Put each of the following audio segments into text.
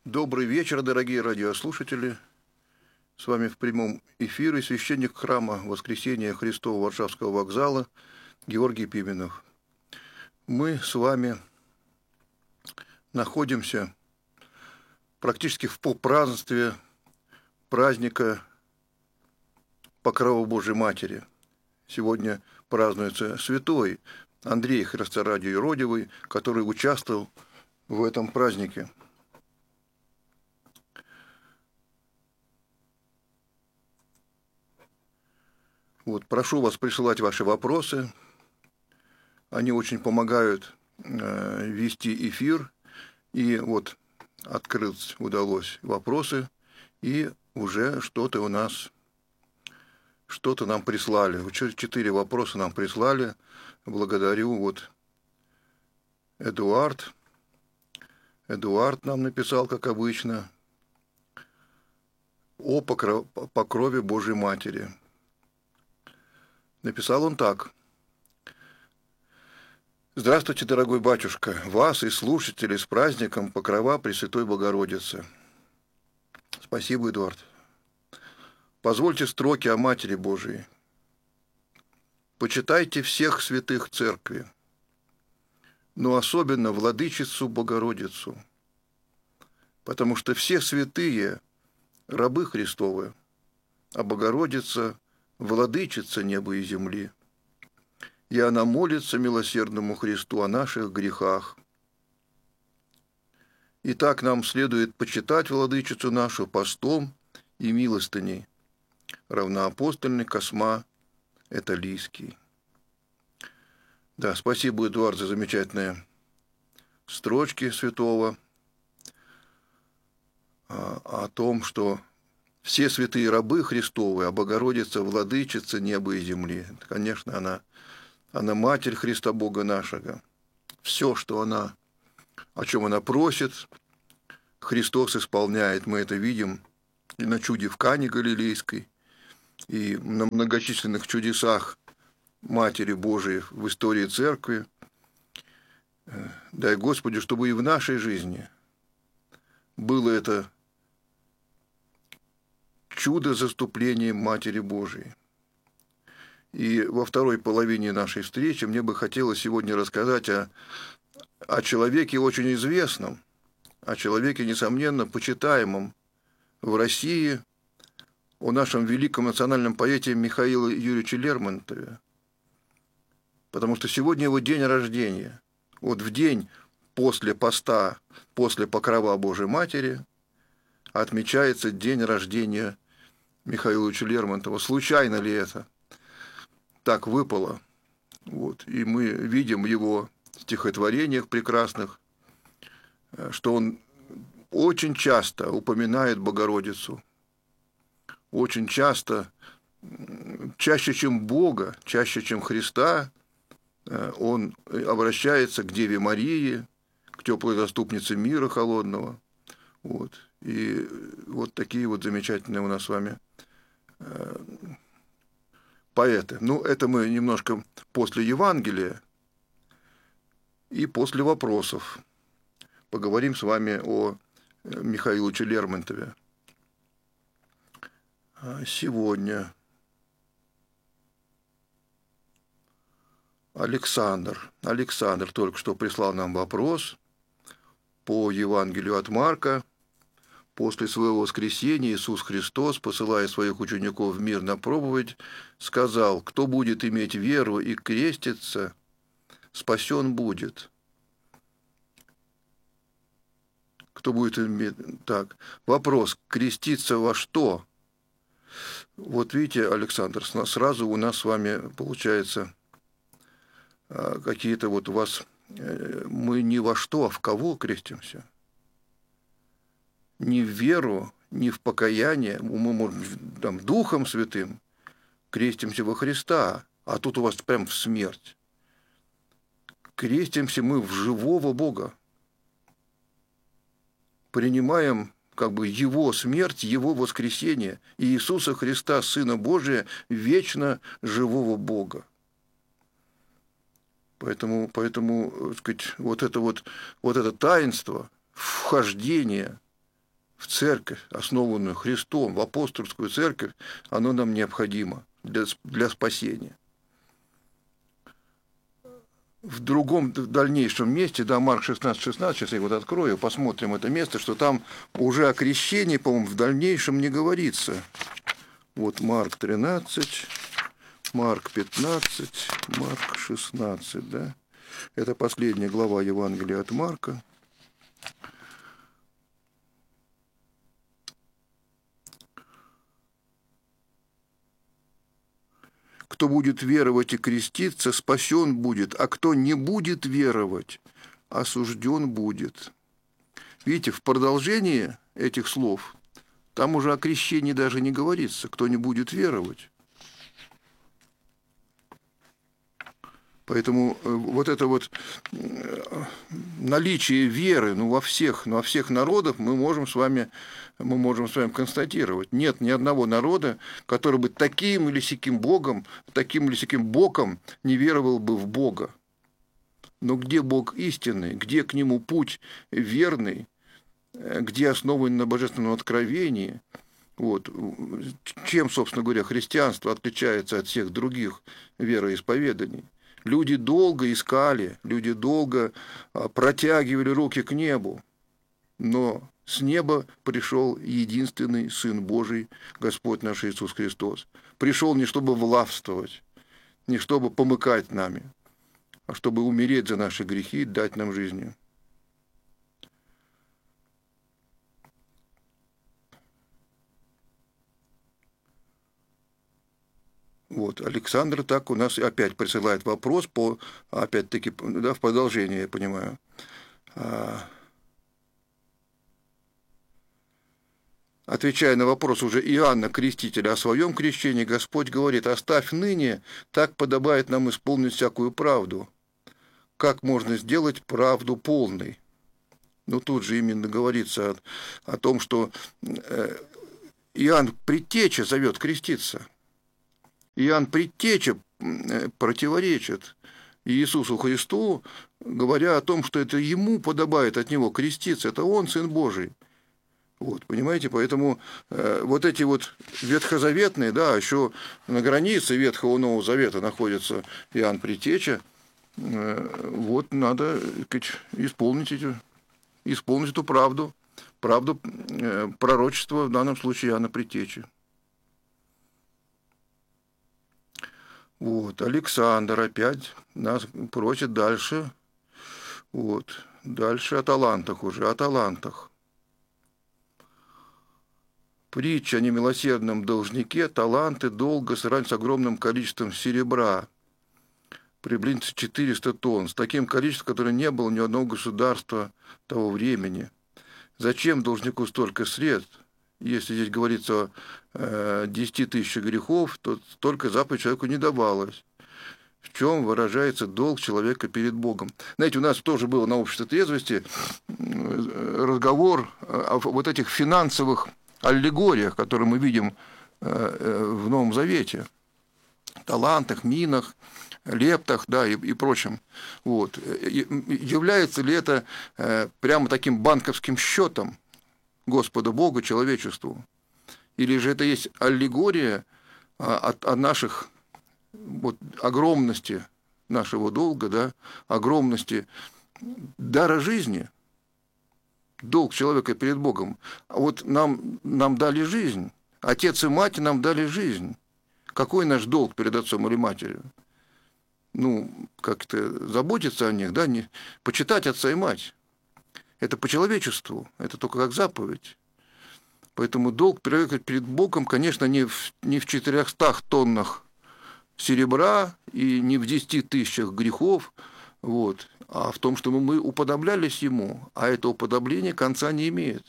Добрый вечер, дорогие радиослушатели. С вами в прямом эфире священник храма Воскресения Христова Варшавского вокзала Георгий Пименов. Мы с вами находимся практически в полпразднестве праздника Покрова Божией Матери. Сегодня празднуется святой Андрей Христорадий-Юродивый, который участвовал в этом празднике. Вот, прошу вас присылать ваши вопросы. Они очень помогают вести эфир. И вот открыть удалось вопросы, и уже что-то нам прислали. 4 вопроса нам прислали. Благодарю. Вот Эдуард нам написал, как обычно, о покрове Божьей Матери. Написал он так. Здравствуйте, дорогой батюшка, вас и слушателей с праздником Покрова Пресвятой Богородицы. Спасибо, Эдуард. Позвольте строки о Матери Божией. Почитайте всех святых церкви, но особенно Владычицу Богородицу, потому что все святые – рабы Христовы, а Богородица – Владычица неба и земли, и она молится милосердному Христу о наших грехах. Итак, нам следует почитать Владычицу нашу постом и милостыней. Равноапостольный Косма Эталийский. Да, спасибо, Эдуард, за замечательные строчки святого о том, что все святые рабы Христовы, а Богородица, Владычица неба и земли. Конечно, она Матерь Христа Бога нашего. Все, о чем она просит, Христос исполняет. Мы это видим и на чуде в Кане Галилейской, и на многочисленных чудесах Матери Божией в истории Церкви. Дай Господи, чтобы и в нашей жизни было это чудо заступления Матери Божией. И во второй половине нашей встречи мне бы хотелось сегодня рассказать о человеке очень известном, о человеке, несомненно, почитаемом в России, о нашем великом национальном поэте Михаиле Юрьевиче Лермонтове. Потому что сегодня его день рождения. Вот в день после поста, после Покрова Божией Матери отмечается день рождения Михаила Ильича Лермонтова. Случайно ли это? Так выпало. Вот. И мы видим в его стихотворениях прекрасных, что он очень часто упоминает Богородицу. Очень часто, чаще, чем Бога, чаще, чем Христа, он обращается к Деве Марии, к теплой заступнице мира холодного. Вот. И вот такие вот замечательные у нас с вами поэты. Ну, это мы немножко после Евангелия и после вопросов поговорим с вами о Михаиле Ильиче Лермонтове. Сегодня Александр только что прислал нам вопрос по Евангелию от Марка. После своего воскресения Иисус Христос, посылая своих учеников в мир на проповедь, сказал: «Кто будет иметь веру и креститься, спасен будет». Кто будет иметь... Так, вопрос: креститься во что? Вот видите, Александр, сразу у нас с вами получается какие-то вот у вас... Мы не во что, а в кого крестимся? Не в веру, не в покаяние, мы, может, там, Духом Святым крестимся во Христа, а тут у вас прям в смерть. Крестимся мы в живого Бога. Принимаем как бы Его смерть, Его воскресение и Иисуса Христа, Сына Божия, вечно живого Бога. Поэтому, так сказать, вот это таинство вхождения в церковь, основанную Христом, в апостольскую церковь, оно нам необходимо для спасения. В дальнейшем месте, да, Марк 16:16, сейчас я вот открою, посмотрим это место, что там уже о крещении, по-моему, в дальнейшем не говорится. Вот Марк 13, Марк 15, Марк 16, да. Это последняя глава Евангелия от Марка. Кто будет веровать и креститься, спасен будет, а кто не будет веровать, осужден будет. Видите, в продолжении этих слов там уже о крещении даже не говорится, кто не будет веровать. Поэтому вот это вот наличие веры во всех народах мы можем с вами констатировать. Нет ни одного народа, который бы таким или сяким боком не веровал бы в Бога. Но где Бог истинный, где к Нему путь верный, где основан на божественном откровении, вот, чем, собственно говоря, христианство отличается от всех других вероисповеданий. Люди долго искали, люди долго протягивали руки к небу, но с неба пришел единственный Сын Божий, Господь наш Иисус Христос. Пришел не чтобы властвовать, не чтобы помыкать нами, а чтобы умереть за наши грехи и дать нам жизнь. Вот, Александр так у нас опять присылает вопрос опять-таки, да, в продолжение, я понимаю. Отвечая на вопрос уже Иоанна Крестителя о своем крещении, Господь говорит: «Оставь ныне, так подобает нам исполнить всякую правду». Как можно сделать правду полной? Ну, тут же именно говорится о том, что Иоанн Предтеча зовет креститься. Иоанн Предтеча противоречит Иисусу Христу, говоря о том, что это ему подобает от него креститься, это он Сын Божий. Вот, понимаете, поэтому вот эти вот ветхозаветные, да, еще на границе Ветхого и Нового Завета находится Иоанн Предтеча, вот надо, сказать, исполнить эту правду пророчества, в данном случае Иоанна Предтечи. Вот, Александр опять нас просит дальше, вот, дальше о талантах уже, о талантах. Притча о немилосердном должнике, таланты долго сравнивать с огромным количеством серебра, приблизительно 400 тонн, с таким количеством, которое не было ни одного государства того времени. Зачем должнику столько средств? Если здесь говорится о 10 тысячах грехов, то столько заповедей человеку не давалось. В чем выражается долг человека перед Богом? Знаете, у нас тоже было на обществе трезвости разговор о вот этих финансовых аллегориях, которые мы видим в Новом Завете. Талантах, минах, лептах, да, и прочем. Вот. Является ли это прямо таким банковским счетом Господа Бога человечеству? Или же это есть аллегория о наших вот, огромности нашего долга, да, огромности дара жизни, долг человека перед Богом. А вот нам дали жизнь, отец и мать нам дали жизнь. Какой наш долг перед отцом или матерью? Ну, как-то заботиться о них, да, не почитать отца и мать. Это по человечеству, это только как заповедь. Поэтому долг перед Богом, конечно, не в 400 тоннах серебра и не в 10 тысячах грехов, вот, а в том, что мы уподоблялись Ему, а это уподобление конца не имеет.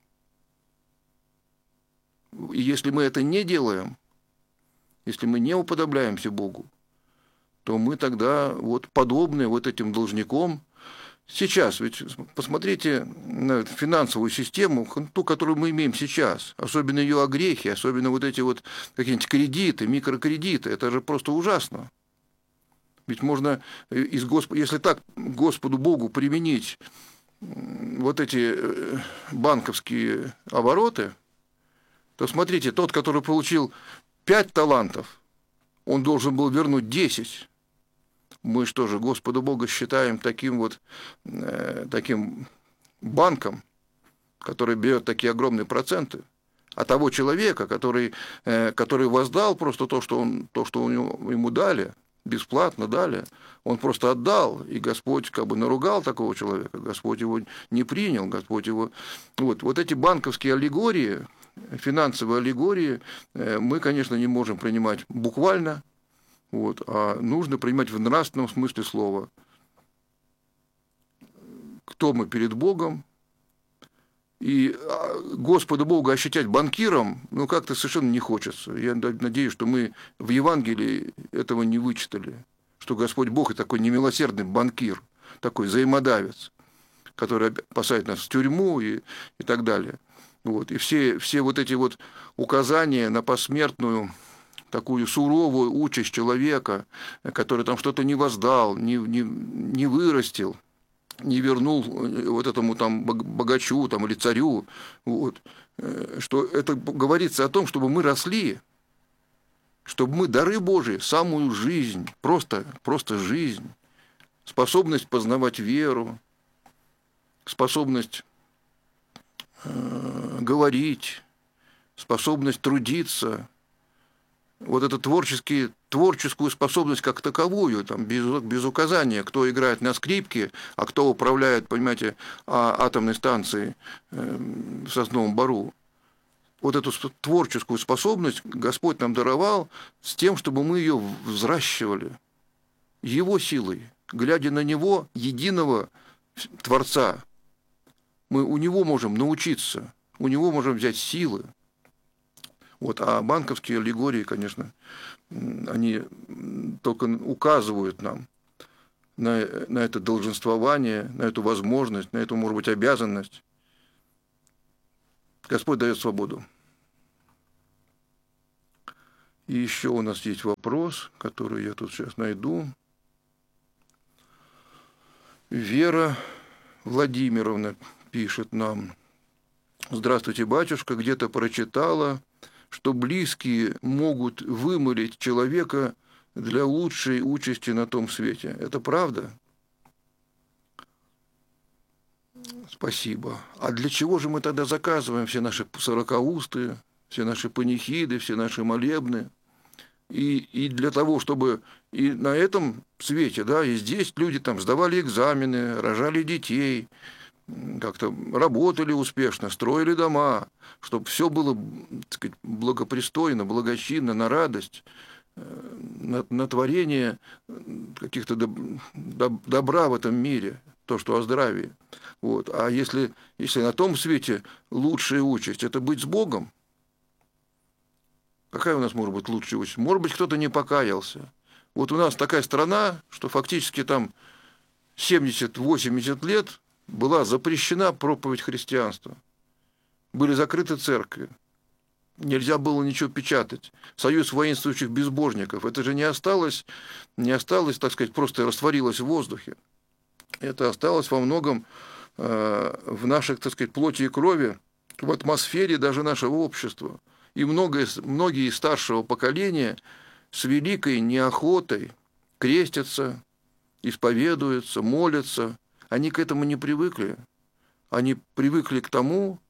И если мы это не делаем, если мы не уподобляемся Богу, то мы тогда вот подобны вот этим должникам. Сейчас, ведь посмотрите на финансовую систему, ту, которую мы имеем сейчас, особенно ее огрехи, особенно вот эти вот какие-нибудь кредиты, микрокредиты, это же просто ужасно. Ведь можно, если так Господу Богу применить вот эти банковские обороты, то смотрите, тот, который получил 5 талантов, он должен был вернуть 10. Мы что же, Господа Бога считаем таким вот, таким банком, который берет такие огромные проценты, а того человека, который воздал просто то, что ему дали, бесплатно дали, он просто отдал, и Господь как бы наругал такого человека, Господь его не принял, Господь его... Вот эти банковские аллегории, финансовые аллегории мы, конечно, не можем принимать буквально, а нужно принимать в нравственном смысле слова. Кто мы перед Богом? И Господа Бога ощущать банкиром, как-то совершенно не хочется. Я надеюсь, что мы в Евангелии этого не вычитали, что Господь Бог – это такой немилосердный банкир, такой взаимодавец, который посадит нас в тюрьму и так далее. И все вот эти вот указания на посмертную такую суровую участь человека, который там что-то не воздал, не вырастил, не вернул вот этому там богачу там, или царю, что это говорится о том, чтобы мы росли, чтобы мы дары Божии, самую жизнь, просто жизнь, способность познавать веру, способность говорить, способность трудиться, вот эту творческую способность как таковую, там, без указания, кто играет на скрипке, а кто управляет, понимаете, атомной станцией в Сосновом Бору. Вот эту творческую способность Господь нам даровал с тем, чтобы мы ее взращивали Его силой, глядя на Него, единого Творца. Мы у Него можем научиться, у Него можем взять силы. А банковские аллегории, конечно, они только указывают нам на это долженствование, на эту возможность, на эту, может быть, обязанность. Господь дает свободу. И еще у нас есть вопрос, который я тут сейчас найду. Вера Владимировна пишет нам. Здравствуйте, батюшка, где-то прочитала, что близкие могут вымолить человека для лучшей участи на том свете. Это правда? Спасибо. А для чего же мы тогда заказываем все наши сорокаусты, все наши панихиды, все наши молебны? И для того, чтобы и на этом свете, и здесь люди там сдавали экзамены, рожали детей, как-то работали успешно, строили дома, чтобы все было, так сказать, благопристойно, благочинно, на радость, на творение каких-то добра в этом мире, то, что о здравии. А если на том свете лучшая участь – это быть с Богом, какая у нас может быть лучшая участь? Может быть, кто-то не покаялся. У нас такая страна, что фактически там 70-80 лет была запрещена проповедь христианства. Были закрыты церкви. Нельзя было ничего печатать. Союз воинствующих безбожников. Это же не осталось, так сказать, просто растворилось в воздухе. Это осталось во многом в наших, так сказать, плоти и крови, в атмосфере даже нашего общества. И многие из старшего поколения с великой неохотой крестятся, исповедуются, молятся. Они к этому не привыкли. Они привыкли к тому,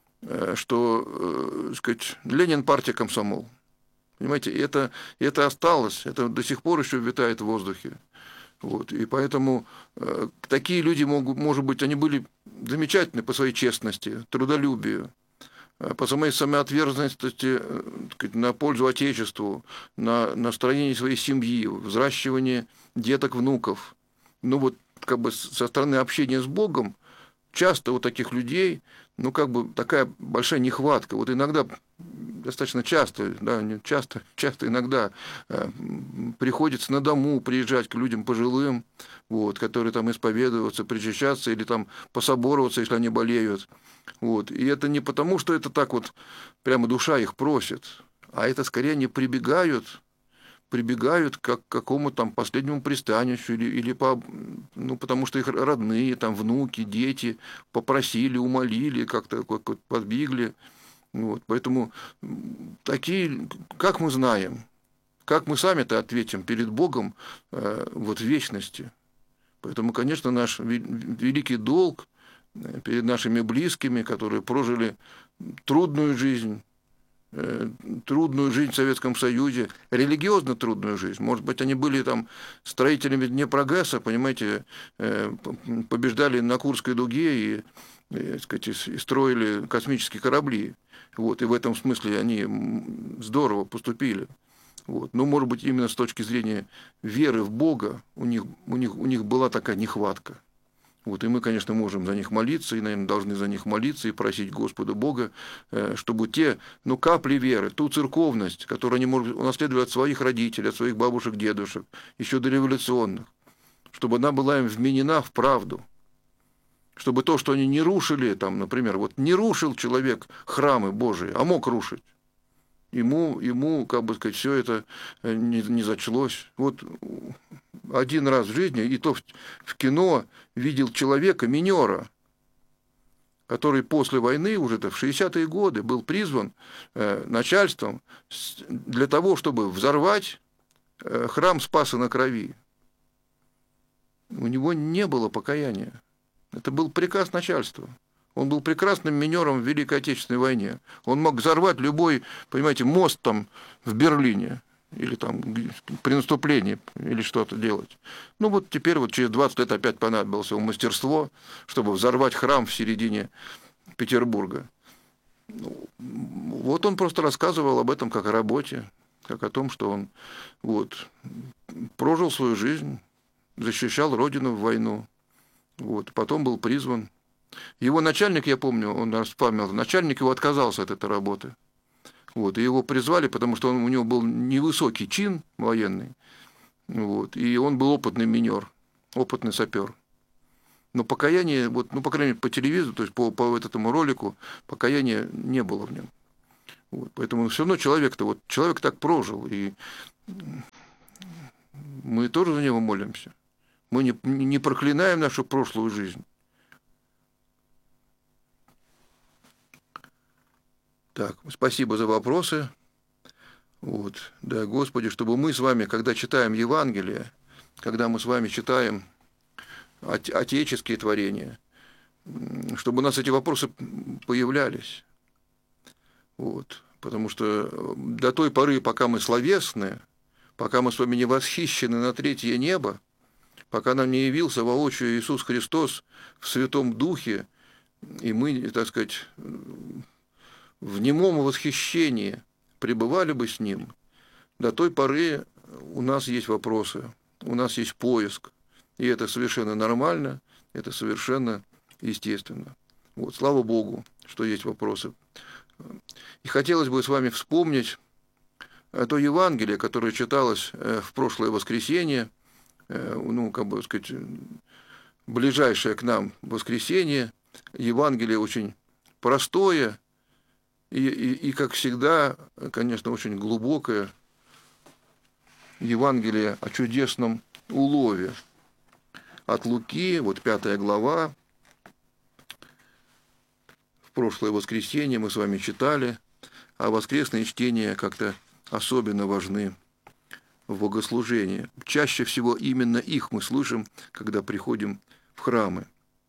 что, сказать, Ленин партия комсомол. Понимаете, это осталось, это до сих пор еще витает в воздухе. И поэтому такие люди может быть, они были замечательны по своей честности, трудолюбию, по самой самоотверженности на пользу Отечеству, на строение своей семьи, взращивание деток, внуков. Со стороны общения с Богом часто у таких людей, такая большая нехватка. Иногда, достаточно часто, иногда приходится на дому приезжать к людям пожилым, которые там исповедуются, причащаться или там пособороваться, если они болеют. И это не потому, что это так прямо душа их просит, а это скорее они прибегают прибегают как к какому-то там последнему пристанищу, ну, потому что их родные, там, внуки, дети попросили, умолили, как-то подвигли. Вот, поэтому такие, как мы знаем, как мы сами-то ответим перед Богом вот в вечности. Поэтому, конечно, наш великий долг перед нашими близкими, которые прожили трудную жизнь в Советском Союзе, религиозно трудную жизнь. Может быть, они были там строителями Днепрогэса, понимаете, побеждали на Курской дуге и строили космические корабли. Вот, и в этом смысле они здорово поступили. Вот. Но, может быть, именно с точки зрения веры в Бога у них была такая нехватка. Вот, и мы, конечно, можем за них молиться, и, наверное, должны за них молиться и просить Господа Бога, чтобы те, капли веры, ту церковность, которую они, может, унаследовали от своих родителей, от своих бабушек, дедушек, еще дореволюционных, чтобы она была им вменена в правду. Чтобы то, что они не рушили, там, например, вот не рушил человек храмы Божии, а мог рушить. Ему, как бы сказать, все это не зачлось. Вот один раз в жизни, и то в кино, видел человека, минера, который после войны, уже в 60-е годы, был призван начальством для того, чтобы взорвать храм Спаса на Крови. У него не было покаяния. Это был приказ начальства. Он был прекрасным минером в Великой Отечественной войне. Он мог взорвать любой, понимаете, мост там в Берлине, или там при наступлении, или что-то делать. Ну вот теперь вот через 20 лет опять понадобилось его мастерство, чтобы взорвать храм в середине Петербурга. Вот он просто рассказывал об этом как о работе, как о том, что он вот прожил свою жизнь, защищал Родину в войну, вот, потом был призван. Его начальник, я помню, он вспомнил, начальник его отказался от этой работы. Вот, и его призвали, потому что у него был невысокий чин военный, вот, и он был опытный минер, опытный сапер. Но покаяния, вот, по крайней мере, по телевизору, то есть по этому ролику, покаяния не было в нем. Вот, поэтому все равно человек так прожил, и мы тоже за него молимся. Мы не проклинаем нашу прошлую жизнь. Так, спасибо за вопросы. Вот, да, Господи, чтобы мы с вами, когда читаем Евангелие, когда мы с вами читаем отеческие творения, чтобы у нас эти вопросы появлялись. Вот, потому что до той поры, пока мы словесны, пока мы с вами не восхищены на третье небо, пока нам не явился воочию Иисус Христос в Святом Духе, и мы, так сказать, в немом восхищении пребывали бы с Ним, до той поры у нас есть вопросы, у нас есть поиск, и это совершенно нормально, это совершенно естественно. Вот, слава Богу, что есть вопросы. И хотелось бы с вами вспомнить то Евангелие, которое читалось в прошлое воскресенье, ближайшее к нам воскресенье. Евангелие очень простое и, как всегда, конечно, очень глубокое. Евангелие о чудесном улове. От Луки, 5 глава. В прошлое воскресенье мы с вами читали, а воскресные чтения как-то особенно важны в богослужении. Чаще всего именно их мы слышим, когда приходим в храмы.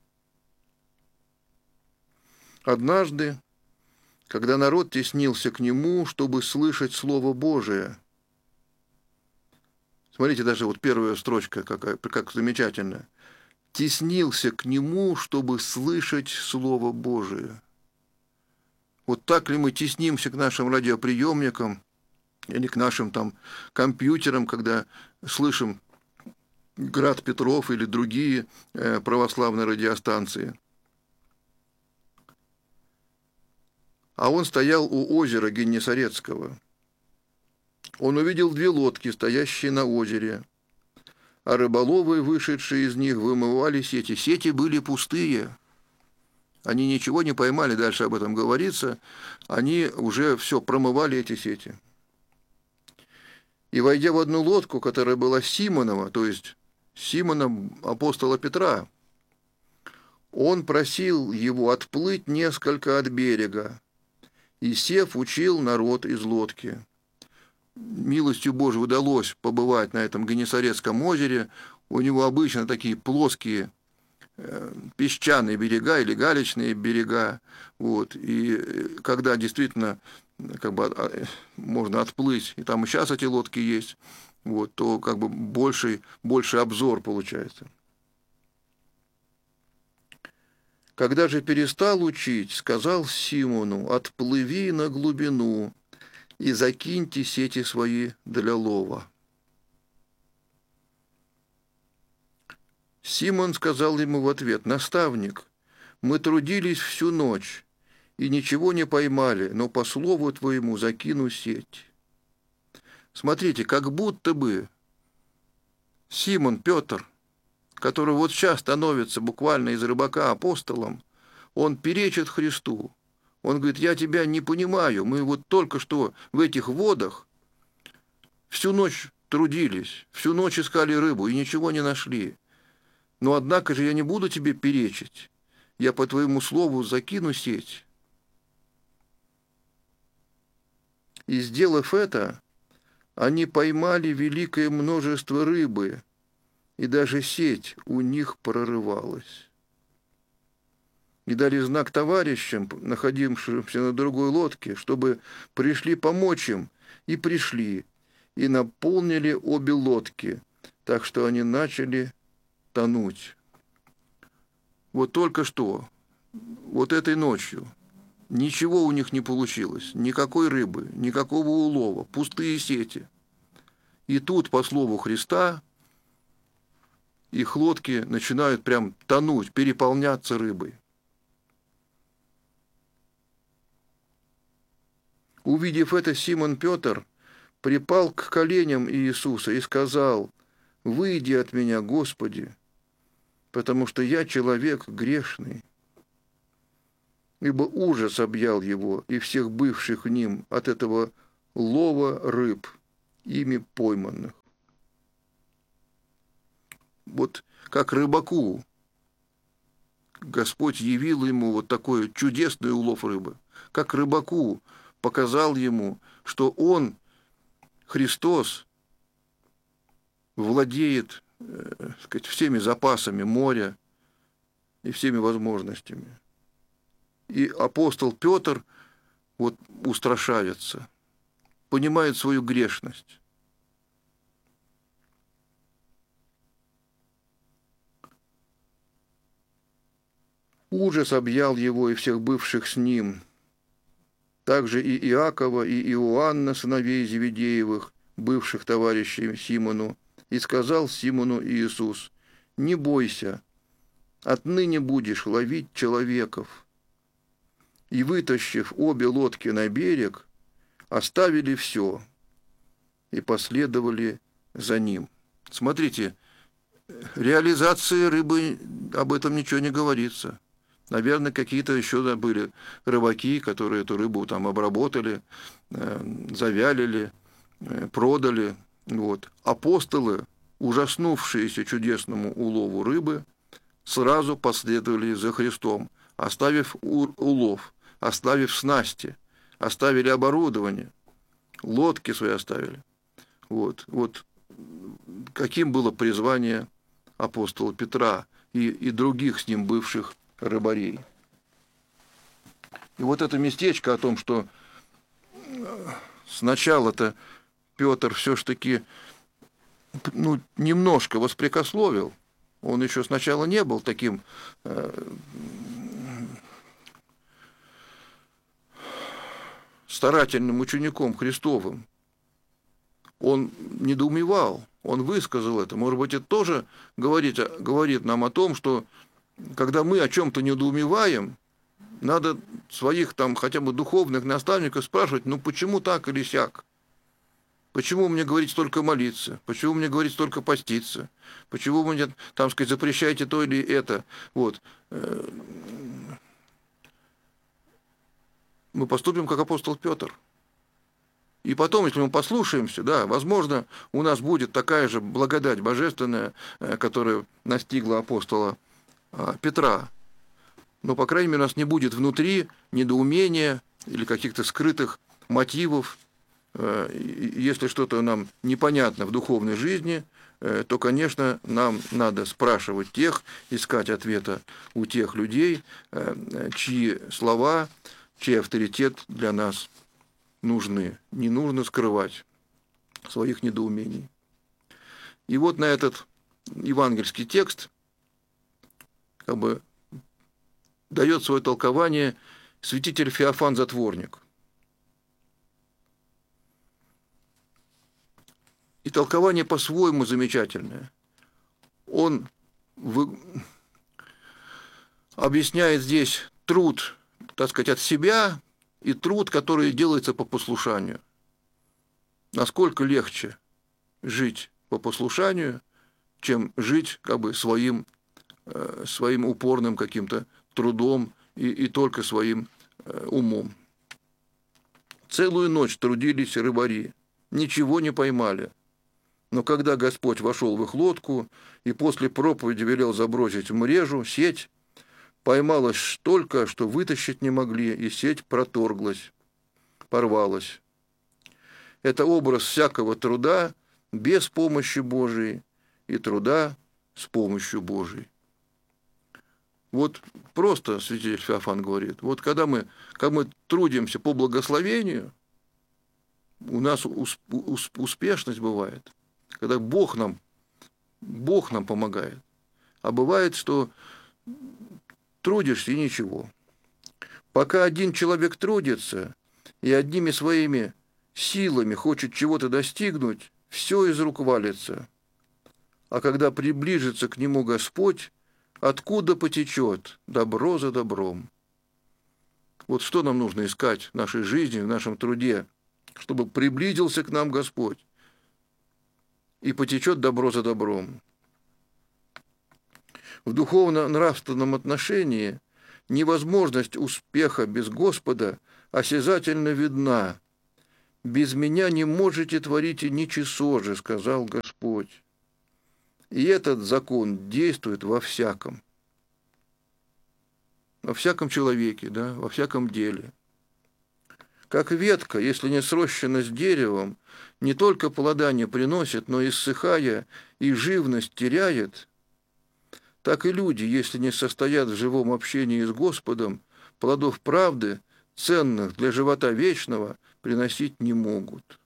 Однажды, когда народ теснился к нему, чтобы слышать Слово Божие. Смотрите, даже первая строчка, как замечательно. Теснился к нему, чтобы слышать Слово Божие. Вот так ли мы теснимся к нашим радиоприемникам или к нашим там компьютерам, когда слышим Град Петров или другие православные радиостанции? А он стоял у озера Геннесарецкого. Он увидел 2 лодки, стоящие на озере, а рыболовы, вышедшие из них, вымывали сети. Сети были пустые. Они ничего не поймали, дальше об этом говорится. Они уже все промывали эти сети. И, войдя в одну лодку, которая была Симонова, то есть Симона апостола Петра, он просил его отплыть несколько от берега, и, сев, учил народ из лодки. Милостью Божией удалось побывать на этом Генесарецком озере. У него обычно такие плоские песчаные берега или галечные берега. Вот. И когда действительно как бы можно отплыть, и там и сейчас эти лодки есть, вот, то как бы больше обзор получается. Когда же перестал учить, сказал Симону: «Отплыви на глубину и закиньте сети свои для лова». Симон сказал ему в ответ: «Наставник, мы трудились всю ночь и ничего не поймали, но по слову твоему закину сеть». Смотрите, как будто бы Симон Петр, который вот сейчас становится буквально из рыбака апостолом, он перечит Христу. Он говорит: «Я тебя не понимаю, мы вот только что в этих водах всю ночь трудились, всю ночь искали рыбу и ничего не нашли. Но однако же я не буду тебе перечить, я по твоему слову закину сеть». И, сделав это, они поймали великое множество рыбы, и даже сеть у них прорывалась. И дали знак товарищам, находившимся на другой лодке, чтобы пришли помочь им, и пришли, и наполнили обе лодки, так что они начали тонуть. Вот только что, вот этой ночью, ничего у них не получилось, никакой рыбы, никакого улова, пустые сети. И тут, по слову Христа, их лодки начинают прям тонуть, переполняться рыбой. Увидев это, Симон Петр припал к коленям Иисуса и сказал: «Выйди от меня, Господи, потому что я человек грешный». Ибо ужас объял его и всех бывших в ним от этого лова рыб, ими пойманных. Вот как рыбаку Господь явил ему вот такой чудесный улов рыбы, как рыбаку показал ему, что он, Христос, владеет, сказать, всеми запасами моря и всеми возможностями. И апостол Петр вот устрашается, понимает свою грешность. Ужас объял его и всех бывших с ним, также и Иакова, и Иоанна, сыновей Зеведеевых, бывших товарищей Симону, и сказал Симону Иисус: «Не бойся, отныне будешь ловить человеков». И, вытащив обе лодки на берег, оставили все и последовали за ним. Смотрите, реализации рыбы, об этом ничего не говорится. Наверное, какие-то еще были рыбаки, которые эту рыбу там обработали, завялили, продали. Вот. Апостолы, ужаснувшиеся чудесному улову рыбы, сразу последовали за Христом, оставив улов, оставив снасти, оставили оборудование, лодки свои оставили. Вот каким было призвание апостола Петра и других с ним бывших рыбарей. И вот это местечко о том, что сначала-то Петр все-таки немножко воспрекословил, он еще сначала не был таким старательным учеником Христовым. Он недоумевал, он высказал это. Может быть, это тоже говорит нам о том, что когда мы о чем-то недоумеваем, надо своих там хотя бы духовных наставников спрашивать: почему так или сяк? Почему мне говорить только молиться? Почему мне говорить только поститься? Почему мне, там сказать, запрещаете то или это? Вот. Мы поступим как апостол Петр. И потом, если мы послушаемся, да, возможно, у нас будет такая же благодать божественная, которая настигла апостола Петра. Но, по крайней мере, у нас не будет внутри недоумения или каких-то скрытых мотивов. Если что-то нам непонятно в духовной жизни, то, конечно, нам надо спрашивать тех, искать ответа у тех людей, чьи слова, чей авторитет для нас нужны. Не нужно скрывать своих недоумений. И вот на этот евангельский текст как бы дает свое толкование святитель Феофан Затворник. И толкование по-своему замечательное. Он объясняет здесь труд, так сказать, от себя и труд, который делается по послушанию. Насколько легче жить по послушанию, чем жить как бы своим упорным каким-то трудом и только своим умом. Целую ночь трудились рыбари, ничего не поймали. Но когда Господь вошел в их лодку и после проповеди велел забросить в мрежу сеть, поймалось столько, что вытащить не могли, и сеть проторглась, порвалась. Это образ всякого труда без помощи Божией и труда с помощью Божией. Вот просто святитель Феофан говорит, вот когда мы трудимся по благословению, у нас успешность бывает, когда Бог нам помогает. А бывает, что трудишься и ничего. Пока один человек трудится и одними своими силами хочет чего-то достигнуть, все из рук валится. А когда приближится к нему Господь, откуда потечет добро за добром? Вот что нам нужно искать в нашей жизни, в нашем труде, чтобы приблизился к нам Господь, и потечет добро за добром. В духовно-нравственном отношении невозможность успеха без Господа осязательно видна. «Без меня не можете творить и ничего же», — сказал Господь. И этот закон действует во всяком человеке, да, во всяком деле. Как ветка, если не срощена с деревом, не только плода не приносит, но, иссыхая, и живность теряет, так и люди, если не состоят в живом общении с Господом, плодов правды, ценных для живота вечного, приносить не могут.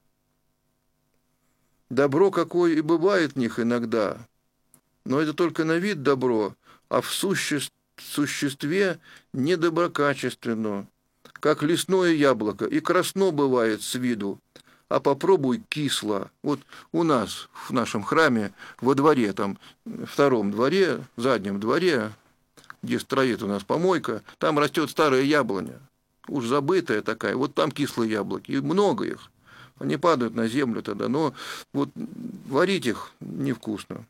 Добро какое и бывает в них иногда, но это только на вид добро, а в существе недоброкачественно, как лесное яблоко, и красно бывает с виду, а попробуй кисло. Вот у нас в нашем храме во дворе, там, в втором дворе, в заднем дворе, где стоит у нас помойка, там растет старая яблоня, уж забытая такая, вот там кислые яблоки, и много их. Они падают на землю тогда, но вот варить их невкусно.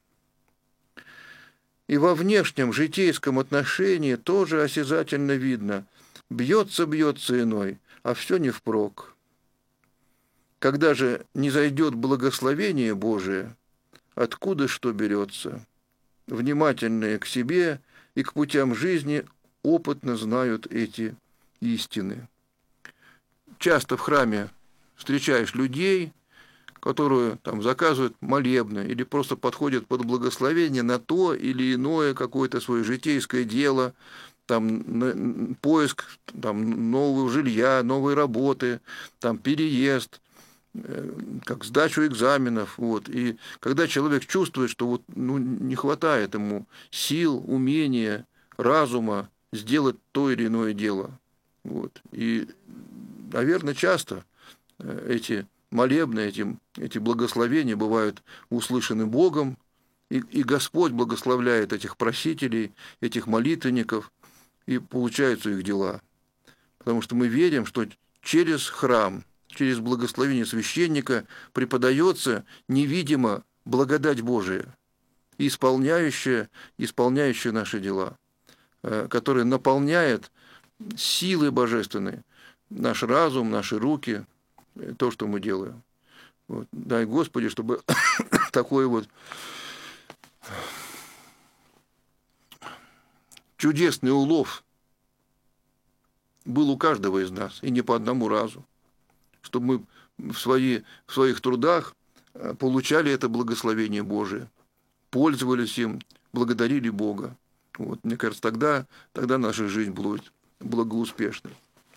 И во внешнем житейском отношении тоже осязательно видно. Бьется иной, а все не впрок. Когда же не зайдет благословение Божие, откуда что берется? Внимательные к себе и к путям жизни опытно знают эти истины. Часто в храме встречаешь людей, которые там заказывают молебны или просто подходят под благословение на то или иное какое-то свое житейское дело, там поиск там, нового жилья, новой работы, там переезд, как сдачу экзаменов. Вот. И когда человек чувствует, что вот, не хватает ему сил, умения, разума сделать то или иное дело. Вот. И, наверное, часто эти молебны, эти благословения бывают услышаны Богом, и Господь благословляет этих просителей, этих молитвенников, и получаются их дела. Потому что мы верим, что через храм, через благословение священника преподается невидимо благодать Божия, исполняющая наши дела, которая наполняет силой божественной наш разум, наши руки, то, что мы делаем. Вот. Дай Господи, чтобы такой вот чудесный улов был у каждого из нас, и не по одному разу. Чтобы мы в своих трудах получали это благословение Божие, пользовались им, благодарили Бога. Вот. Мне кажется, тогда наша жизнь будет благоуспешной.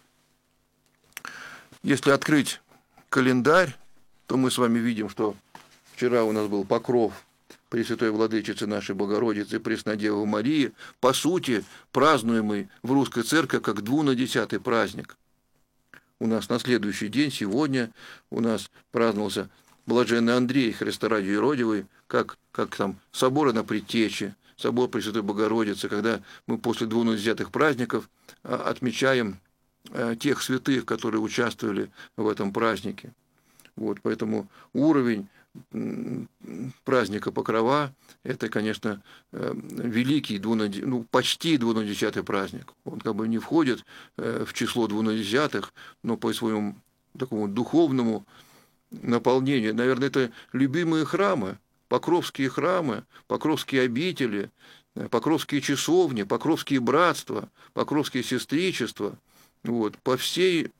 Если открыть календарь, то мы с вами видим, что вчера у нас был покров Пресвятой Владычицы нашей Богородицы Преснодевы Марии, по сути, празднуемый в Русской Церкви как 2/10 праздник. У нас на следующий день, сегодня, у нас праздновался Блаженный Андрей Христа ради Иродивый, как там соборы на Предтече, собор Пресвятой Богородицы, когда мы после 2/10 праздников отмечаем тех святых, которые участвовали в этом празднике. Вот, поэтому уровень праздника Покрова – это, конечно, великий, почти 2/10 праздник. Он как бы не входит в число 2/10, но по своему такому духовному наполнению, наверное, это любимые храмы, покровские обители, покровские часовни, покровские братства, покровские сестричества. Вот, по всему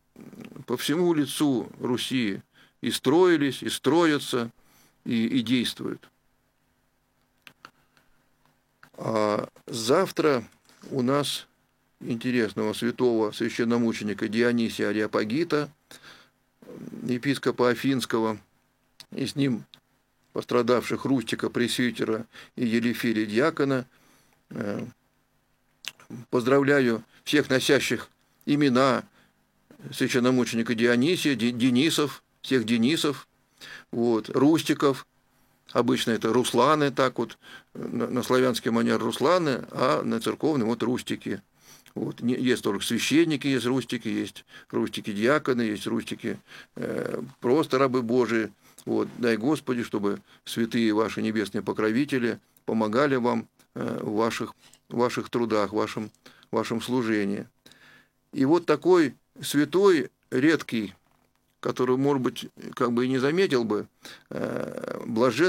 лицу Руси и строились, и строятся, и действуют. А завтра у нас интересного святого священномученика Дионисия Ареопагита, епископа Афинского, и с ним пострадавших Рустика Пресвитера и Елиферия Диакона. Поздравляю всех носящих имена священномученика Дионисия, Денисов, всех Денисов, вот, Рустиков, обычно это Русланы, так вот, на славянский манер Русланы, а на церковный вот Рустики. Вот, есть только священники, есть рустики-диаконы, есть рустики просто рабы Божии. Вот, дай Господи, чтобы святые ваши небесные покровители помогали вам в ваших трудах, в вашем служении. И вот такой святой, редкий, который, может быть, как бы и не заметил бы, блаженный